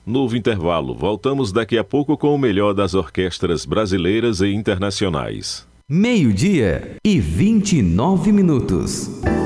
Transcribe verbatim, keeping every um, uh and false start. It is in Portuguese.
Novo intervalo. Voltamos daqui a pouco com o melhor das orquestras brasileiras e internacionais. Meio-dia e vinte e nove minutos.